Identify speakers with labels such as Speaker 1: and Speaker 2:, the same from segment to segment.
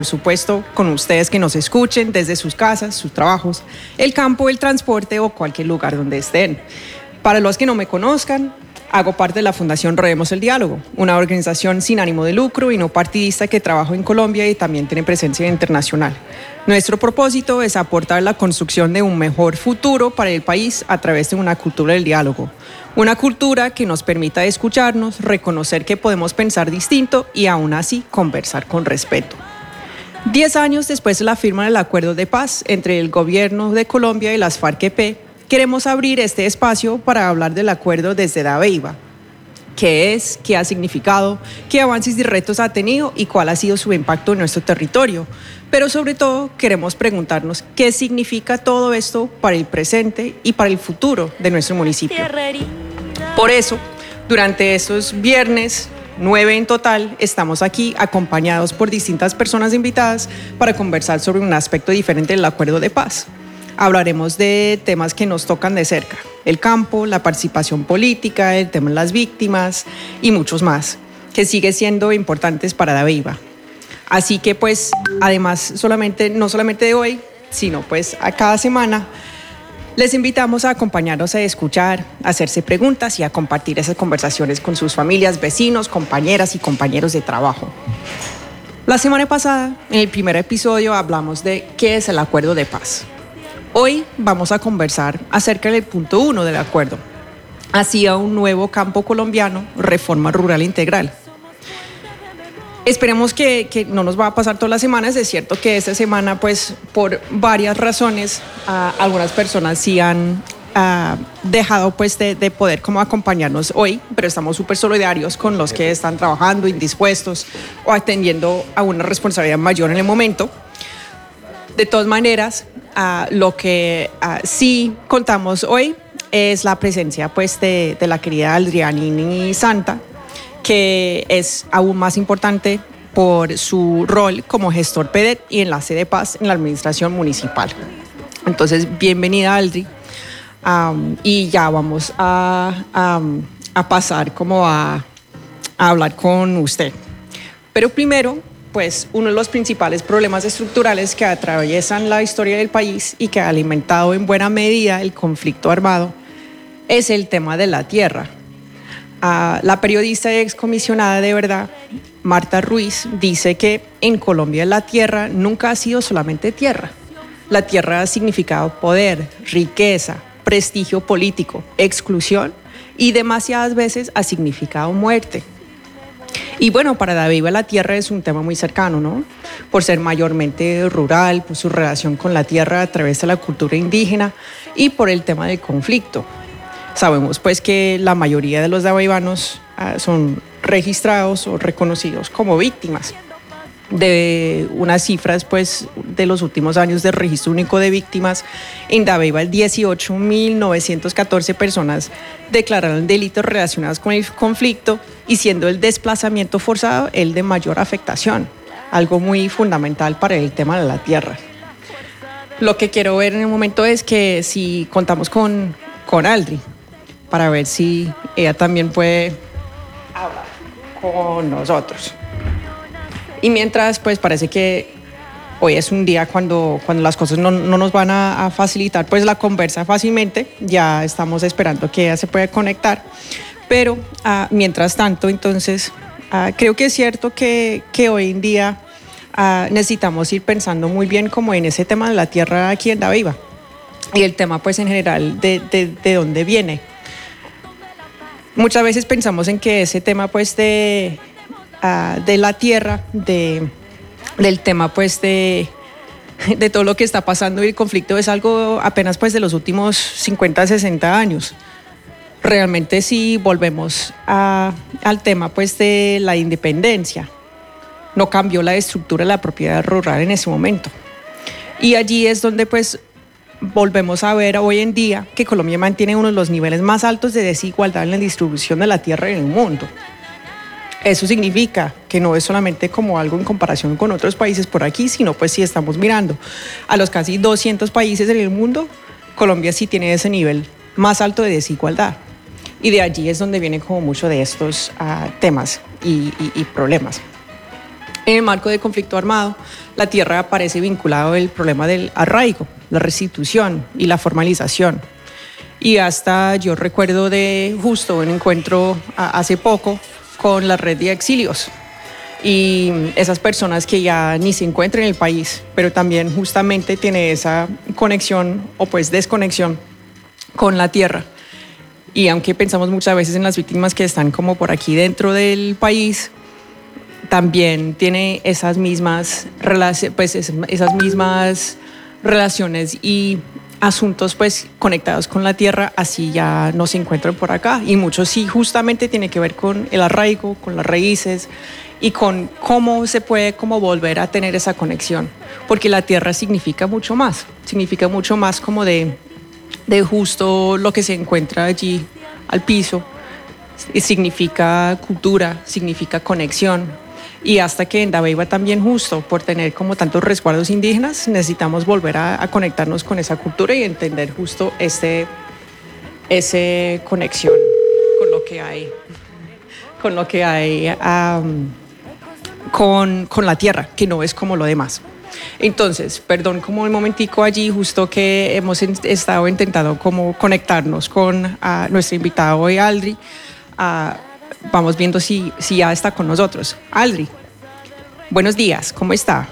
Speaker 1: Por supuesto, con ustedes que nos escuchen desde sus casas, sus trabajos, el campo, el transporte o cualquier lugar donde estén. Para los que no me conozcan, hago parte de la Fundación Rodemos el Diálogo, una organización sin ánimo de lucro y no partidista que trabaja en Colombia y también tiene presencia internacional. Nuestro propósito es aportar la construcción de un mejor futuro para el país a través de una cultura del diálogo. Una cultura que nos permita escucharnos, reconocer que podemos pensar distinto y aún así conversar con respeto. 10 años después de la firma del acuerdo de paz entre el gobierno de Colombia y las FARC-EP, queremos abrir este espacio para hablar del acuerdo desde Dabeiba. ¿Qué es? ¿Qué ha significado? ¿Qué avances y retos ha tenido? ¿Y cuál ha sido su impacto en nuestro territorio? Pero sobre todo queremos preguntarnos qué significa todo esto para el presente y para el futuro de nuestro municipio. Por eso, durante estos viernes, 9 en total, estamos aquí acompañados por distintas personas invitadas para conversar sobre un aspecto diferente del acuerdo de paz. Hablaremos de temas que nos tocan de cerca, el campo, la participación política, el tema de las víctimas y muchos más, que siguen siendo importantes para Dabeiba. Así que pues, además, no solamente de hoy, sino pues a cada semana, les invitamos a acompañarnos a escuchar, a hacerse preguntas y a compartir esas conversaciones con sus familias, vecinos, compañeras y compañeros de trabajo. La semana pasada, en el primer episodio, hablamos de qué es el acuerdo de paz. Hoy vamos a conversar acerca del punto 1 del acuerdo, hacia un nuevo campo colombiano, reforma rural integral. Esperemos que no nos va a pasar todas las semanas. Es cierto que esta semana, pues, por varias razones, algunas personas sí han dejado pues de poder como acompañarnos hoy, pero estamos súper solidarios con los que están trabajando, indispuestos o atendiendo a una responsabilidad mayor en el momento. De todas maneras, lo que sí contamos hoy es la presencia pues de la querida Adrianini Santa, que es aún más importante por su rol como gestor PEDET y enlace de paz en la administración municipal. Entonces, bienvenida, Aldri. Y ya vamos a pasar como a hablar con usted. Pero primero, pues uno de los principales problemas estructurales que atraviesan la historia del país y que ha alimentado en buena medida el conflicto armado es el tema de la tierra. La periodista y excomisionada de verdad, Marta Ruiz, dice que en Colombia la tierra nunca ha sido solamente tierra. La tierra ha significado poder, riqueza, prestigio político, exclusión y demasiadas veces ha significado muerte. Y bueno, para Dabeiba la tierra es un tema muy cercano, ¿no? Por ser mayormente rural, por su relación con la tierra a través de la cultura indígena y por el tema del conflicto. Sabemos pues que la mayoría de los dabeibanos son registrados o reconocidos como víctimas de unas cifras pues de los últimos años de registro único de víctimas. En Dabeiba 18.914 personas declararon delitos relacionados con el conflicto y siendo el desplazamiento forzado el de mayor afectación, algo muy fundamental para el tema de la tierra. Lo que quiero ver en el momento es que si contamos con Aldri, para ver si ella también puede hablar con nosotros. Y mientras, pues parece que hoy es un día cuando las cosas no nos van a facilitar pues la conversa fácilmente. Ya estamos esperando que ella se pueda conectar. Pero mientras tanto, entonces, creo que es cierto que hoy en día necesitamos ir pensando muy bien como en ese tema de la tierra aquí en Dabeiba. Y el tema pues en general de dónde viene. Muchas veces pensamos en que ese tema pues de la tierra, del tema pues de todo lo que está pasando y el conflicto es algo apenas pues de los últimos 50, 60 años. Realmente si volvemos al tema pues de la independencia, no cambió la estructura de la propiedad rural en ese momento. Y allí es donde pues volvemos a ver hoy en día que Colombia mantiene uno de los niveles más altos de desigualdad en la distribución de la tierra en el mundo. Eso significa que no es solamente como algo en comparación con otros países por aquí, sino pues si estamos mirando a los casi 200 países en el mundo, Colombia sí tiene ese nivel más alto de desigualdad. Y de allí es donde vienen como mucho de estos temas y problemas. En el marco de conflicto armado, la tierra aparece vinculado al problema del arraigo, la restitución y la formalización. Y hasta yo recuerdo de justo un encuentro hace poco con la red de exilios y esas personas que ya ni se encuentran en el país, pero también justamente tiene esa conexión o pues desconexión con la tierra. Y aunque pensamos muchas veces en las víctimas que están como por aquí dentro del país, también tiene esas mismas relaciones y asuntos pues conectados con la tierra, así ya no se encuentran por acá. Y muchos sí justamente tiene que ver con el arraigo, con las raíces y con cómo se puede como volver a tener esa conexión. Porque la tierra significa mucho más como de justo lo que se encuentra allí al piso. Significa cultura, significa conexión. Y hasta que en Dabeiba también justo por tener como tantos resguardos indígenas necesitamos volver a conectarnos con esa cultura y entender justo esa conexión con lo que hay con la tierra, que no es como lo demás. Entonces, perdón como un momentico allí, justo que hemos estado intentando como conectarnos con nuestra invitada hoy, Aldri. Vamos viendo si ya está con nosotros. Aldri, buenos días, ¿cómo está?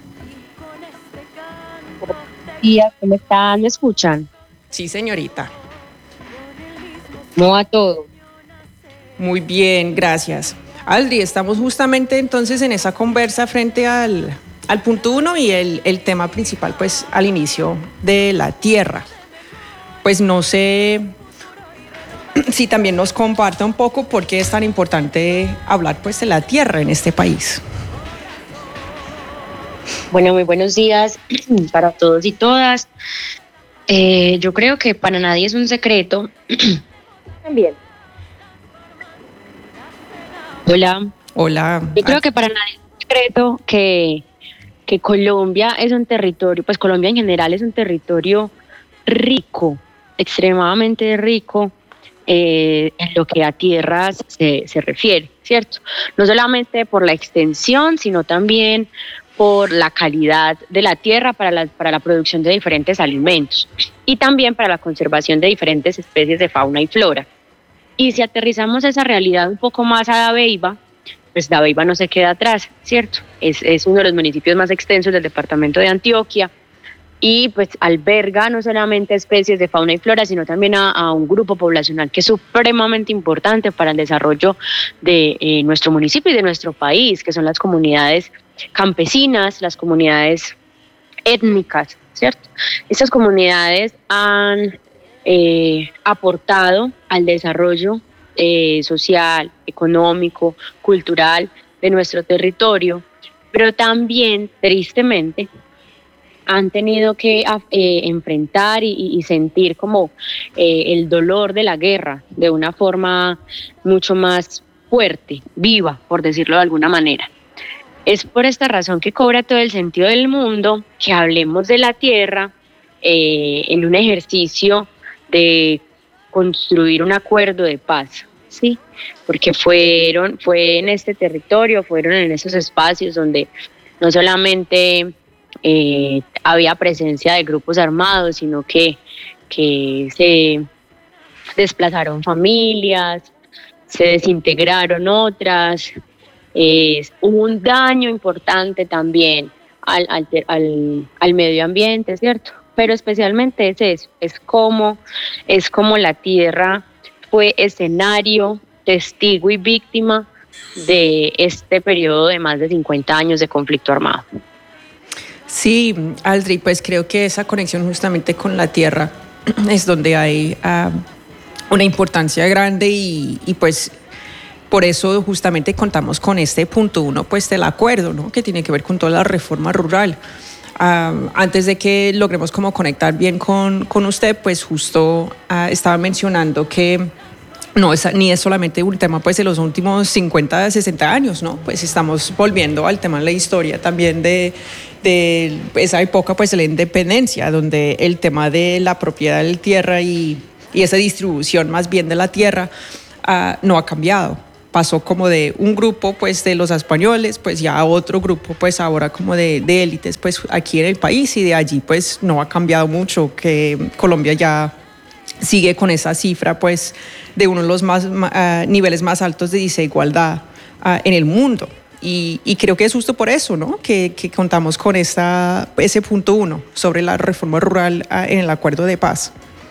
Speaker 2: Buenos días, ¿cómo están? ¿Me escuchan?
Speaker 1: Sí, señorita.
Speaker 2: ¿Cómo va todo?
Speaker 1: Muy bien, gracias. Aldri, estamos justamente entonces en esa conversa frente al punto 1 y el tema principal, pues al inicio de la tierra. Pues no sé si también nos comparta un poco por qué es tan importante hablar pues de la tierra en este país.
Speaker 2: Bueno, muy buenos días para todos y todas. Yo creo que para nadie es un secreto. También. Hola.
Speaker 1: Hola.
Speaker 2: Yo creo que para nadie es un secreto que Colombia es un territorio, pues Colombia en general es un territorio rico, extremadamente rico en lo que a tierras se refiere, ¿cierto? No solamente por la extensión, sino también por la calidad de la tierra para la producción de diferentes alimentos y también para la conservación de diferentes especies de fauna y flora. Y si aterrizamos esa realidad un poco más a Dabeiba, pues Dabeiba no se queda atrás, ¿cierto? Es uno de los municipios más extensos del departamento de Antioquia y pues alberga no solamente especies de fauna y flora, sino también a un grupo poblacional que es supremamente importante para el desarrollo de nuestro municipio y de nuestro país, que son las comunidades campesinas, las comunidades étnicas, ¿cierto? Estas comunidades han aportado al desarrollo social, económico, cultural de nuestro territorio, pero también, tristemente, han tenido que enfrentar y sentir como el dolor de la guerra de una forma mucho más fuerte, viva, por decirlo de alguna manera. Es por esta razón que cobra todo el sentido del mundo que hablemos de la tierra en un ejercicio de construir un acuerdo de paz, ¿sí? Porque fue en este territorio, fueron en esos espacios donde no solamente había presencia de grupos armados, sino que se desplazaron familias, se desintegraron otras, hubo un daño importante también al medio ambiente, ¿cierto? Pero especialmente es eso, es como la tierra fue escenario, testigo y víctima de este periodo de más de 50 años de conflicto armado.
Speaker 1: Sí, Aldri, pues creo que esa conexión justamente con la tierra es donde hay una importancia grande y pues por eso justamente contamos con este punto 1 pues del acuerdo, ¿no? Que tiene que ver con toda la reforma rural. Antes de que logremos como conectar bien con usted, pues justo estaba mencionando que no es, ni es solamente un tema pues de los últimos 50, 60 años, ¿no? Pues estamos volviendo al tema de la historia también de esa época pues de la independencia, donde el tema de la propiedad de la tierra y esa distribución más bien de la tierra no ha cambiado pasó como de un grupo pues de los españoles pues ya a otro grupo pues ahora como de élites pues aquí en el país, y de allí pues no ha cambiado mucho, que Colombia ya sigue con esa cifra pues de uno de los niveles más altos de desigualdad en el mundo. Y creo que es justo por eso, ¿no?, que contamos con ese punto 1 sobre la reforma rural en el acuerdo de paz.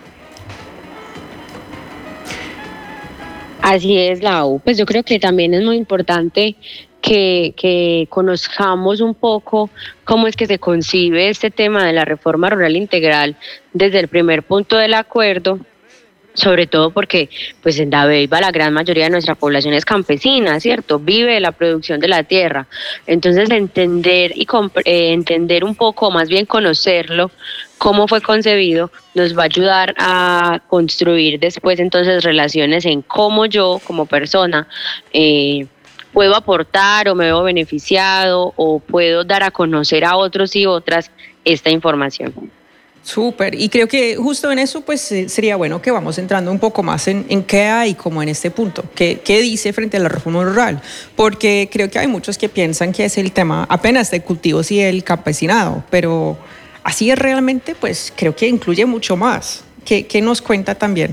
Speaker 2: Así es, Lau. Pues yo creo que también es muy importante que conozcamos un poco cómo es que se concibe este tema de la reforma rural integral desde el primer punto del acuerdo, sobre todo porque pues en Dabeiba la gran mayoría de nuestra población es campesina, ¿cierto? Vive de la producción de la tierra. Entonces entender entender un poco, más bien conocerlo, cómo fue concebido, nos va a ayudar a construir después entonces relaciones en cómo yo como persona puedo aportar o me veo beneficiado o puedo dar a conocer a otros y otras esta información.
Speaker 1: Súper, y creo que justo en eso pues sería bueno que vamos entrando un poco más en qué hay como en este punto, qué dice frente a la reforma rural, porque creo que hay muchos que piensan que es el tema apenas de cultivos y el campesinado, pero así es realmente, pues creo que incluye mucho más. ¿Qué nos cuenta también?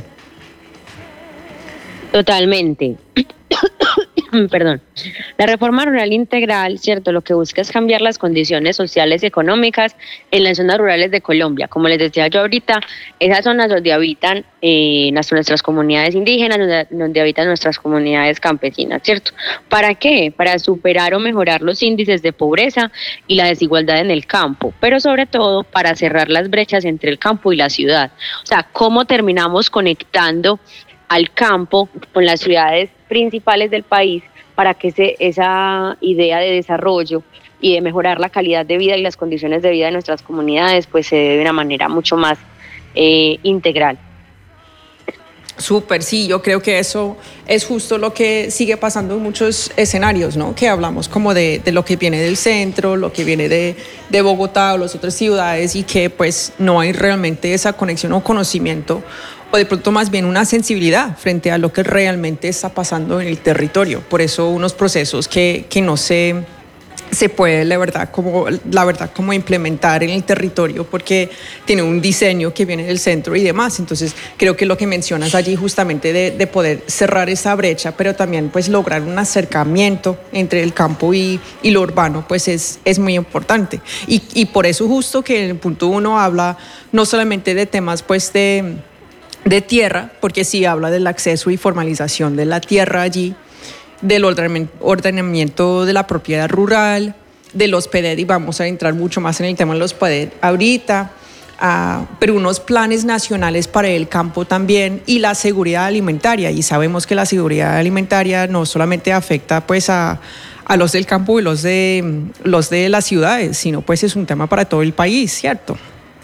Speaker 2: Totalmente. Perdón. La reforma rural integral, cierto, lo que busca es cambiar las condiciones sociales y económicas en las zonas rurales de Colombia. Como les decía yo ahorita, esas zonas donde habitan nuestras comunidades indígenas, donde habitan nuestras comunidades campesinas, ¿cierto? ¿Para qué? Para superar o mejorar los índices de pobreza y la desigualdad en el campo, pero sobre todo para cerrar las brechas entre el campo y la ciudad. O sea, ¿cómo terminamos conectando al campo con las ciudades principales del país para que esa idea de desarrollo y de mejorar la calidad de vida y las condiciones de vida de nuestras comunidades pues se dé de una manera mucho más integral?
Speaker 1: Súper, sí, yo creo que eso es justo lo que sigue pasando en muchos escenarios, ¿no? Que hablamos como de lo que viene del centro, lo que viene de Bogotá o las otras ciudades, y que pues no hay realmente esa conexión o conocimiento, o de pronto más bien una sensibilidad frente a lo que realmente está pasando en el territorio. Por eso unos procesos que no se puede la verdad como implementar en el territorio, porque tiene un diseño que viene del centro y demás. Entonces creo que lo que mencionas allí justamente de poder cerrar esa brecha, pero también pues lograr un acercamiento entre el campo y lo urbano, pues es muy importante. Y por eso justo que en el punto 1 habla no solamente de temas pues de tierra, porque sí habla del acceso y formalización de la tierra allí, del ordenamiento de la propiedad rural, de los PEDED, y vamos a entrar mucho más en el tema de los PEDED ahorita, pero unos planes nacionales para el campo también, y la seguridad alimentaria. Y sabemos que la seguridad alimentaria no solamente afecta pues a los del campo y los de las ciudades, sino pues es un tema para todo el país, ¿cierto?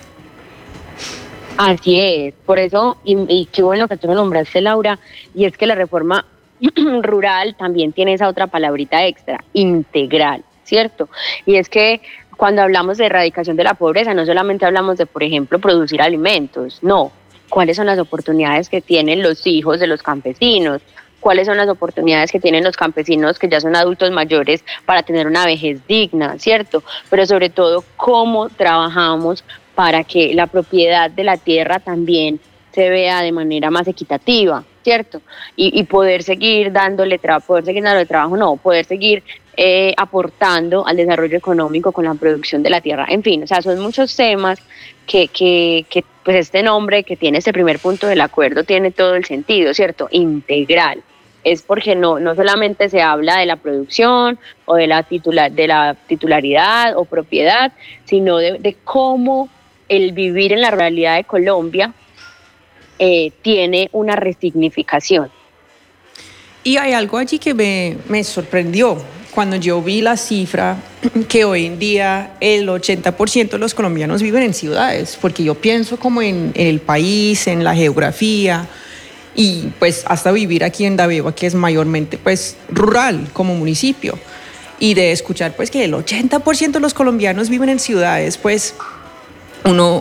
Speaker 2: Así es, por eso, y qué bueno que tú lo nombraste, Laura, y es que la reforma rural también tiene esa otra palabrita extra, integral, ¿cierto? Y es que cuando hablamos de erradicación de la pobreza, no solamente hablamos de, por ejemplo, producir alimentos, no. ¿Cuáles son las oportunidades que tienen los hijos de los campesinos? ¿Cuáles son las oportunidades que tienen los campesinos que ya son adultos mayores para tener una vejez digna, ¿cierto? Pero sobre todo, ¿cómo trabajamos para que la propiedad de la tierra también se vea de manera más equitativa, ¿cierto? Y poder seguir dándole trabajo, poder seguir aportando al desarrollo económico con la producción de la tierra. En fin, o sea, son muchos temas que pues este nombre que tiene este primer punto del acuerdo tiene todo el sentido, ¿cierto? Integral. Es porque no solamente se habla de la producción o de la titularidad o propiedad, sino de cómo el vivir en la ruralidad de Colombia tiene una resignificación.
Speaker 1: Y hay algo allí que me sorprendió cuando yo vi la cifra que hoy en día el 80% de los colombianos viven en ciudades, porque yo pienso como en el país, en la geografía, y pues hasta vivir aquí en Dabeiba, que es mayormente pues rural como municipio, y de escuchar pues que el 80% de los colombianos viven en ciudades, pues uno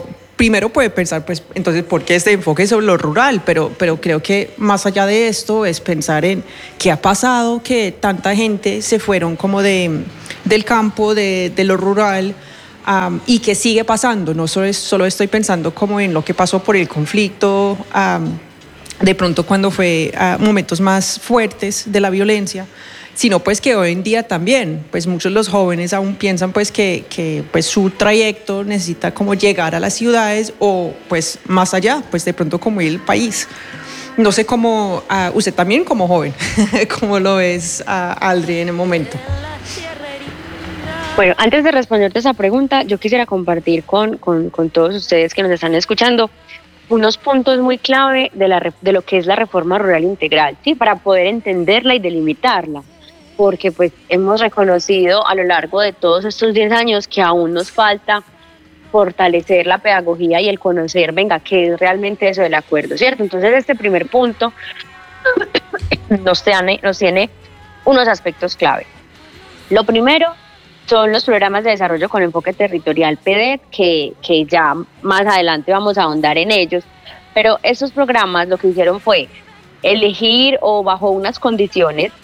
Speaker 1: primero puede pensar, pues, entonces, ¿por qué este enfoque sobre lo rural? Pero creo que más allá de esto es pensar en qué ha pasado, que tanta gente se fueron como del campo, de lo rural, y que sigue pasando. No solo estoy pensando como en lo que pasó por el conflicto, de pronto cuando fue momentos más fuertes de la violencia, sino pues que hoy en día también, pues muchos de los jóvenes aún piensan pues que pues su trayecto necesita como llegar a las ciudades o pues más allá, pues de pronto como ir al país. No sé cómo, usted también como joven, cómo lo ves, Aldri, en el momento.
Speaker 2: Bueno, antes de responderte esa pregunta, yo quisiera compartir con todos ustedes que nos están escuchando unos puntos muy clave de lo que es la reforma rural integral, ¿sí? Para poder entenderla y delimitarla, porque pues hemos reconocido a lo largo de todos estos 10 años que aún nos falta fortalecer la pedagogía y el conocer, venga, qué es realmente eso del acuerdo, ¿cierto? Entonces este primer punto nos tiene unos aspectos clave. Lo primero son los programas de desarrollo con enfoque territorial PEDET, que ya más adelante vamos a ahondar en ellos, pero esos programas lo que hicieron fue elegir o bajo unas condiciones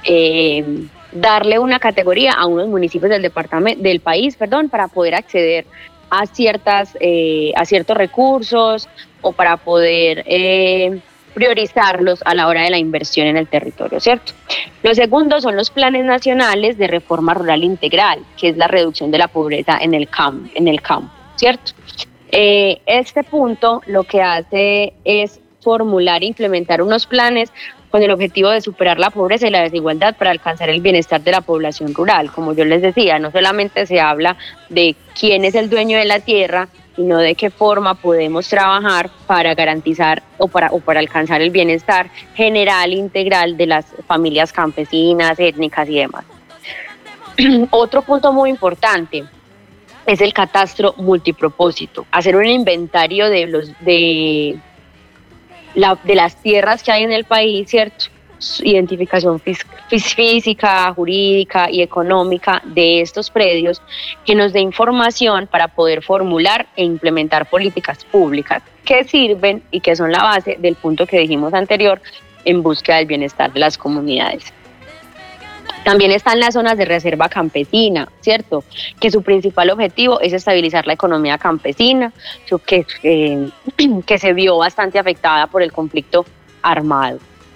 Speaker 2: darle una categoría a unos municipios del país, para poder acceder a ciertos recursos o para poder priorizarlos a la hora de la inversión en el territorio, ¿cierto? Lo segundo son los planes nacionales de reforma rural integral, que es la reducción de la pobreza en el campo, ¿cierto? Este punto lo que hace es formular e implementar unos planes con el objetivo de superar la pobreza y la desigualdad para alcanzar el bienestar de la población rural. Como yo les decía, no solamente se habla de quién es el dueño de la tierra, sino de qué forma podemos trabajar para garantizar o para alcanzar el bienestar general, integral de las familias campesinas, étnicas y demás. Otro punto muy importante es el catastro multipropósito, hacer un inventario de las tierras que hay en el país, ¿cierto? Identificación física, jurídica y económica de estos predios, que nos dé información para poder formular e implementar políticas públicas que sirven y que son la base del punto que dijimos anterior en búsqueda del bienestar de las comunidades. También están las zonas de reserva campesina, ¿cierto? Que su principal objetivo es estabilizar la economía campesina, que se vio bastante afectada por el conflicto armado.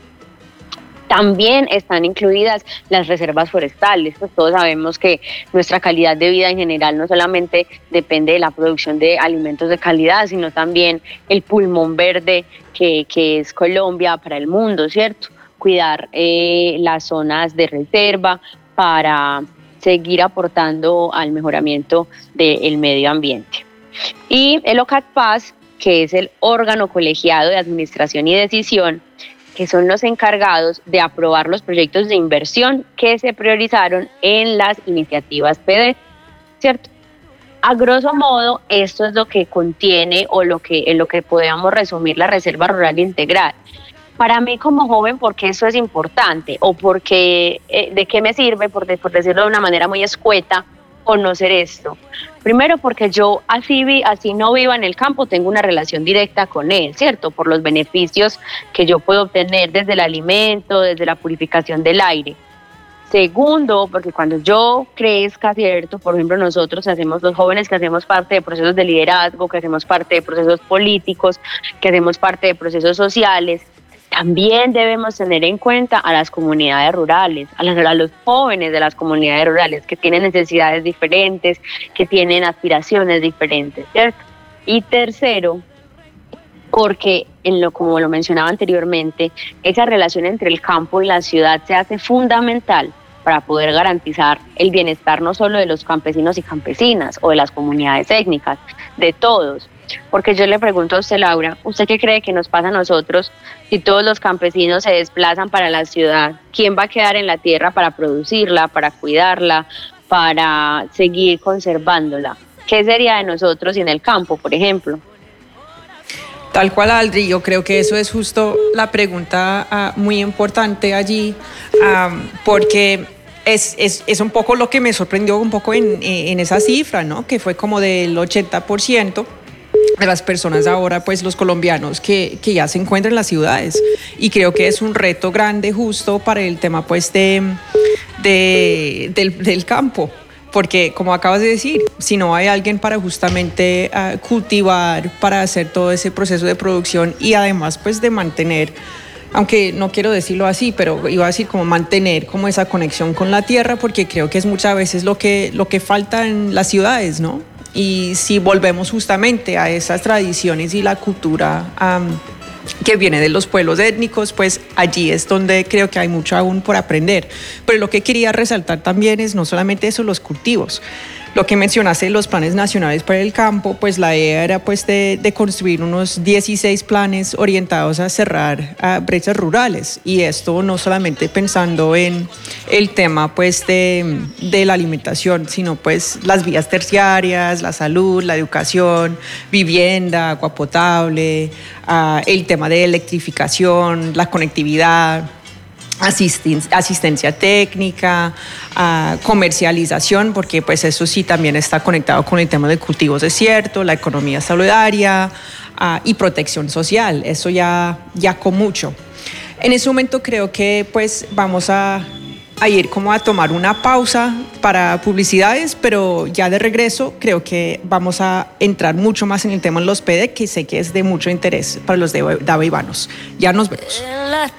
Speaker 2: También están incluidas las reservas forestales, pues todos sabemos que nuestra calidad de vida en general no solamente depende de la producción de alimentos de calidad, sino también el pulmón verde que es Colombia para el mundo, ¿cierto? Cuidar las zonas de reserva para seguir aportando al mejoramiento del medio ambiente. Y el OCATPAS, que es el órgano colegiado de administración y decisión, que son los encargados de aprobar los proyectos de inversión que se priorizaron en las iniciativas PEDET, ¿cierto? A grosso modo, esto es lo que contiene o en lo que podemos resumir la Reserva Rural Integral. Para mí como joven, ¿por qué eso es importante? ¿O porque de qué me sirve, por decirlo de una manera muy escueta, conocer esto? Primero, porque yo así no viva en el campo, tengo una relación directa con él, ¿cierto? Por los beneficios que yo puedo obtener desde el alimento, desde la purificación del aire. Segundo, porque cuando yo crezca, ¿cierto? Por ejemplo, nosotros los jóvenes que hacemos parte de procesos de liderazgo, que hacemos parte de procesos políticos, que hacemos parte de procesos sociales, también debemos tener en cuenta a las comunidades rurales, a los jóvenes de las comunidades rurales que tienen necesidades diferentes, que tienen aspiraciones diferentes, ¿cierto? Y tercero, porque como lo mencionaba anteriormente, esa relación entre el campo y la ciudad se hace fundamental para poder garantizar el bienestar no solo de los campesinos y campesinas o de las comunidades étnicas, de todos. Porque yo le pregunto a usted, Laura, ¿usted qué cree que nos pasa a nosotros si todos los campesinos se desplazan para la ciudad? ¿Quién va a quedar en la tierra para producirla, para cuidarla, para seguir conservándola? ¿Qué sería de nosotros y en el campo, por ejemplo?
Speaker 1: Tal cual, Aldri, yo creo que eso es justo la pregunta muy importante allí, porque es un poco lo que me sorprendió un poco en esa cifra, ¿no? Que fue como del 80%. de las personas ahora, pues los colombianos que ya se encuentran en las ciudades. Y creo que es un reto grande justo para el tema pues del campo. Porque como acabas de decir, si no hay alguien para justamente cultivar, para hacer todo ese proceso de producción y además pues de mantener, aunque no quiero decirlo así, pero iba a decir como mantener como esa conexión con la tierra, porque creo que es muchas veces lo que falta en las ciudades, ¿no? Y si volvemos justamente a esas tradiciones y la cultura que viene de los pueblos étnicos, pues allí es donde creo que hay mucho aún por aprender. Pero lo que quería resaltar también es no solamente eso, los cultivos. Lo que mencionaste, los planes nacionales para el campo, pues la idea era pues de construir unos 16 planes orientados a cerrar brechas rurales, y esto no solamente pensando en el tema pues de la alimentación, sino pues las vías terciarias, la salud, la educación, vivienda, agua potable, el tema de electrificación, la conectividad, asistencia técnica, comercialización, porque pues eso sí también está conectado con el tema de cultivos de desierto, la economía solidaria y protección social. Eso ya con mucho. En ese momento creo que pues vamos a ir como a tomar una pausa para publicidades, pero ya de regreso creo que vamos a entrar mucho más en el tema de los PEDEC, que sé que es de mucho interés para los de Dava y Banos. Ya nos vemos.